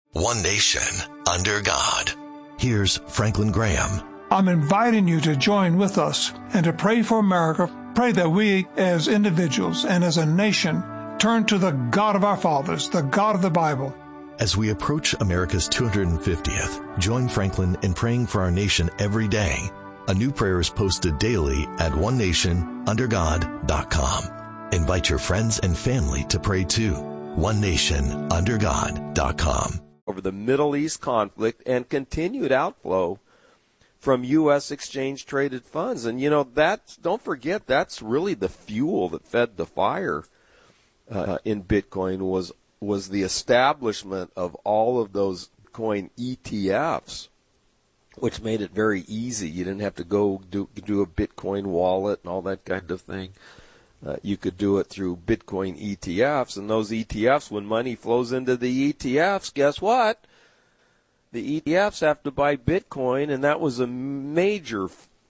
One nation, under God. Here's Franklin Graham. I'm inviting you to join with us and to pray for America. Pray that we as individuals and as a nation turn to the God of our fathers, the God of the Bible. As we approach America's 250th, join Franklin in praying for our nation every day. A new prayer is posted daily at onenationundergod.com. Invite your friends and family to pray too. onenationundergod.com. Over the Middle East conflict and continued outflow from U.S. exchange-traded funds. And, you know, don't forget, that's really the fuel that fed the fire in Bitcoin was the establishment of all of those coin ETFs, which made it very easy. You didn't have to go do a Bitcoin wallet and all that kind of thing. You could do it through Bitcoin ETFs, and those ETFs, when money flows into the ETFs, guess what? The ETFs have to buy Bitcoin, and that was major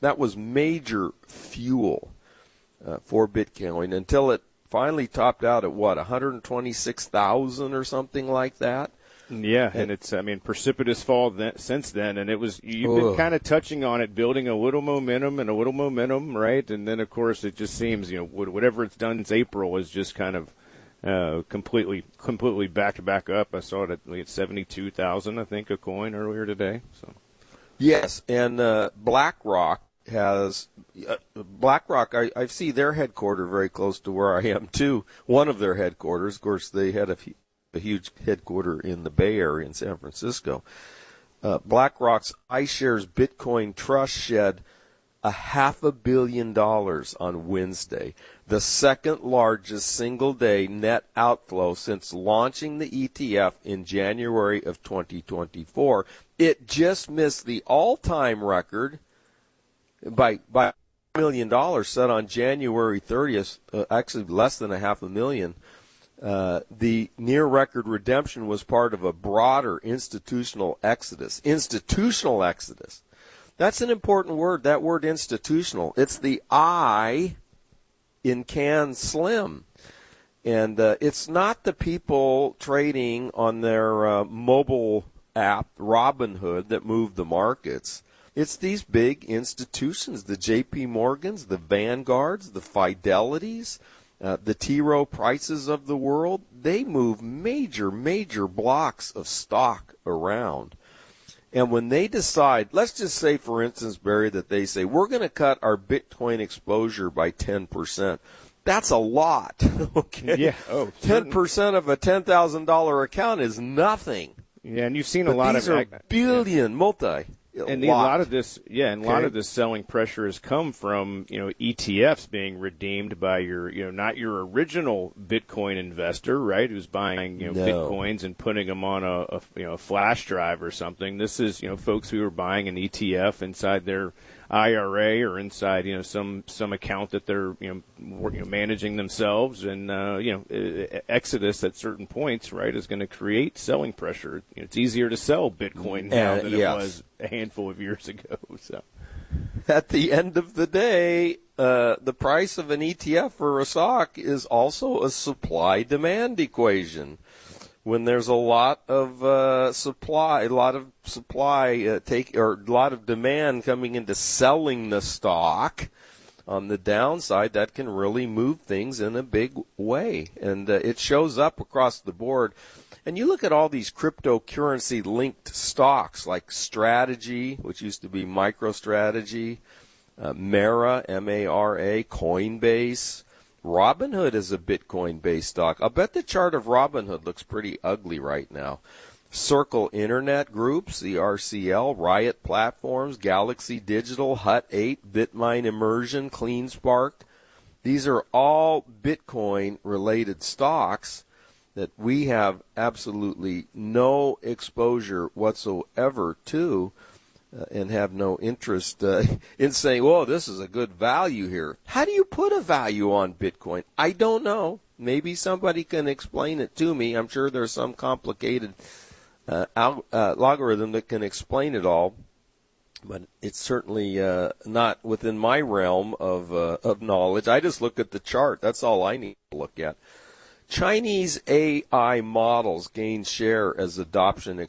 fuel for Bitcoin until it finally topped out at 126,000 or something like that. Yeah, and it's, precipitous fall since then, and you've been kind of touching on it, building a little momentum, right? And then, of course, it just seems, whatever it's done since April is just kind of completely back up. I saw it at 72,000, I think, a coin earlier today. So, yes, and BlackRock has I see their headquarters very close to where I am too. One of their headquarters, of course, they had a huge headquarters in the Bay Area in San Francisco. BlackRock's iShares Bitcoin Trust shed $500 million on Wednesday, the second largest single-day net outflow since launching the ETF in January of 2024. It just missed the all-time record by $1 million set on January 30th, actually less than $500,000. The near-record redemption was part of a broader institutional exodus. Institutional exodus. That's an important word, that word institutional. It's the I in Can Slim. And it's not the people trading on their mobile app, Robinhood, that move the markets. It's these big institutions, the J.P. Morgans, the Vanguards, the Fidelities, the T. Rowe Prices of the world. They move major blocks of stock around. And when they decide, let's just say, for instance, Barry, that they say, we're going to cut our Bitcoin exposure by 10%. That's a lot, okay? Yeah. 10% of a $10,000 account is nothing. Yeah, and you've seen a lot of these are billion, multi. And a lot of this selling pressure has come from, ETFs being redeemed by your, not your original Bitcoin investor, right, who's buying, Bitcoins and putting them on a flash drive or something. This is, folks who are buying an ETF inside their IRA or inside, some account that they're, managing themselves, and exodus at certain points, right, is going to create selling pressure. It's easier to sell Bitcoin now than it was a handful of years ago. So, at the end of the day, the price of an ETF or a stock is also a supply-demand equation. When there's a lot of supply, a lot of demand coming into selling the stock, on the downside, that can really move things in a big way, and it shows up across the board. And you look at all these cryptocurrency-linked stocks like Strategy, which used to be MicroStrategy, Mara, M-A-R-A, Coinbase. Robinhood is a Bitcoin-based stock. I'll bet the chart of Robinhood looks pretty ugly right now. Circle Internet Groups, the RCL, Riot Platforms, Galaxy Digital, Hut 8, Bitmine Immersion, CleanSpark. These are all Bitcoin-related stocks that we have absolutely no exposure whatsoever to, and have no interest in saying, whoa, this is a good value here. How do you put a value on Bitcoin? I don't know. Maybe somebody can explain it to me. I'm sure there's some complicated logarithm that can explain it all, but it's certainly not within my realm of knowledge. I just look at the chart. That's all I need to look at. Chinese AI models gain share as adoption